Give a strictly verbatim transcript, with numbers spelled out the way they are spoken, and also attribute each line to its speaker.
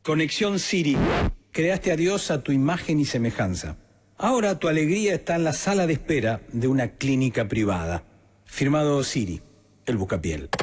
Speaker 1: Conexión Siri. Creaste a Dios a tu imagen y semejanza. Ahora tu alegría está en la sala de espera de una clínica privada. Firmado Siri, el buscapiel.